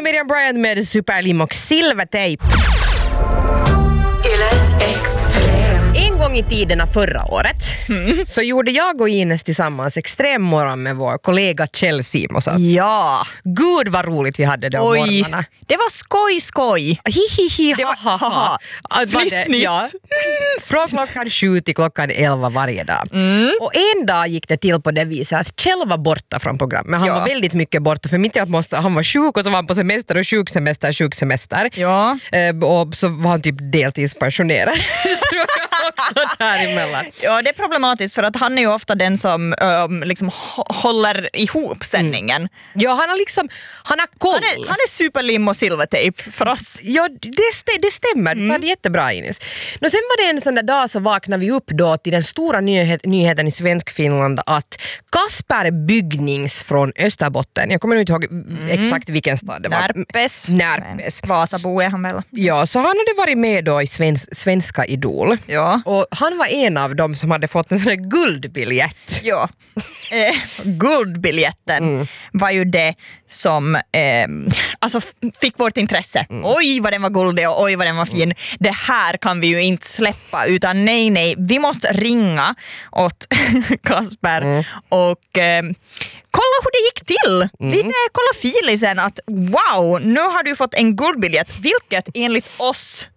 Miriam Bryant med Superlim och Silvertejp. En gång i tiden förra året så gjorde jag och Ines tillsammans extremmorgon med vår kollega Kjell Simonsson. Ja. Gud vad roligt vi hade de morgnarna. Det var skoj. Hihihi, Det var haha. Fniss. Ja. Från klockan 7 till klockan 11 varje dag. Och en dag gick det till på det viset att Kjell var borta från programmet. Han var väldigt mycket borta för mitt i att han var sjuk och då var han på semester och sjuksemester. Ja. Och så var han typ deltidspensionerad. Ja, det är problematiskt för att han är ju ofta den som liksom håller ihop sändningen. Ja, han har koll. Han är superlim och silvertejp för oss. Ja, det stämmer. Du sa det jättebra, Ines. Sen var det en sån där dag så vaknade vi upp då till den stora nyheten i Svenskfinland att Kasper Byggnings från Österbotten, jag kommer inte ihåg exakt vilken stad det var. Närpes. Vasabo är han väl. Ja, så han hade varit med då i Svenska Idol. Ja. Och han var en av dem som hade fått en sån där guldbiljett. Ja. Guldbiljetten var ju det som alltså fick vårt intresse. Oj vad den var guldig och oj vad den var fin. Det här kan vi ju inte släppa utan nej, vi måste ringa åt Kasper och kolla hur det gick till. Kolla filisen att wow, nu har du fått en guldbiljett vilket enligt oss